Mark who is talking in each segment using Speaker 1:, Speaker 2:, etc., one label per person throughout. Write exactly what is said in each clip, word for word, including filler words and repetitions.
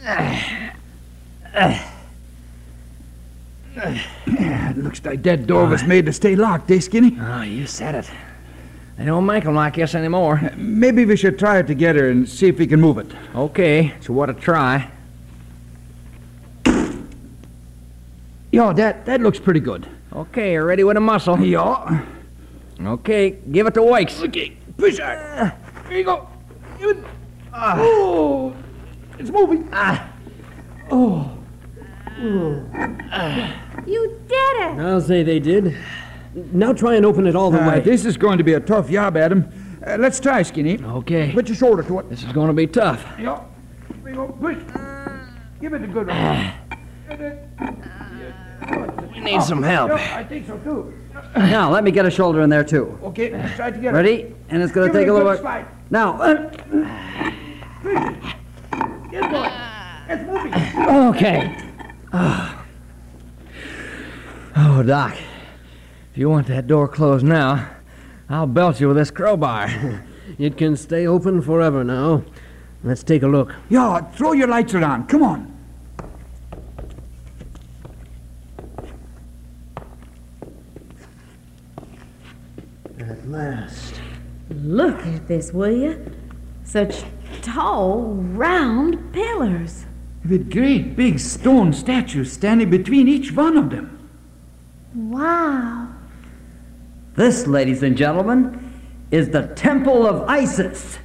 Speaker 1: It looks like that door was made to stay locked, eh, Skinny?
Speaker 2: Oh, you said it. They don't make them like this anymore.
Speaker 1: Uh, maybe we should try it together and see if we can move it.
Speaker 2: Okay, so what a try.
Speaker 1: Yo, that, that looks pretty good.
Speaker 2: Okay, you're ready with a muscle.
Speaker 1: Yeah.
Speaker 2: Okay, give it to Wakes.
Speaker 1: Okay, push hard. Here you go. Give it. Ah. Oh, it's moving.
Speaker 2: Ah.
Speaker 1: Oh.
Speaker 3: You did it!
Speaker 4: I'll say they did. Now try and open it all the
Speaker 1: Uh,
Speaker 4: way.
Speaker 1: this is going to be a tough job, Adam. Uh, let's try, Skinny.
Speaker 2: Okay.
Speaker 1: Put your shoulder to it.
Speaker 2: This is going to be tough.
Speaker 1: Yeah. Here you go. Push. Give it a good one.
Speaker 2: We need some help.
Speaker 1: Yeah, I think so, too.
Speaker 5: Now, let me get a shoulder in there, too.
Speaker 1: Okay, let's try it together.
Speaker 5: Ready? And it's going
Speaker 1: Give
Speaker 5: to
Speaker 1: it
Speaker 5: take
Speaker 1: a
Speaker 5: a little
Speaker 1: good
Speaker 5: bit.
Speaker 1: slide.
Speaker 5: Now, uh,
Speaker 1: Get going. It's moving.
Speaker 2: Okay. Oh. Oh, Doc. If you want that door closed now, I'll belt you with this crowbar.
Speaker 4: It can stay open forever now. Let's take a look.
Speaker 1: Yeah, throw your lights around. Come on.
Speaker 4: At last.
Speaker 3: Look at this, will you? Such tall, round pillars.
Speaker 1: With great big stone statues standing between each one of them.
Speaker 3: Wow.
Speaker 5: this, ladies and gentlemen, is the Temple of Isis.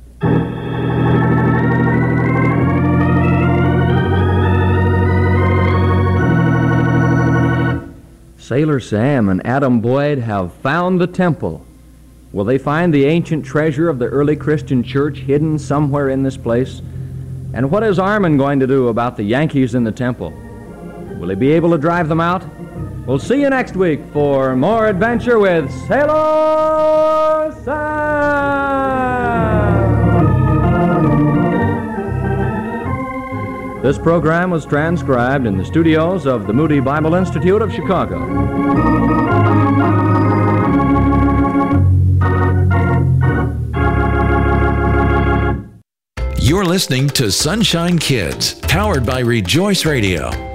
Speaker 2: Sailor Sam and Adam Boyd have found the temple. Will they find the ancient treasure of the early Christian church hidden somewhere in this place? And what is Armin going to do about the Yankees in the temple? Will he be able to drive them out? We'll see you next week for more adventure with Sailor Sam! This program was transcribed in the studios of the Moody Bible Institute of Chicago.
Speaker 6: You're listening to Sunshine Kids, powered by Rejoice Radio.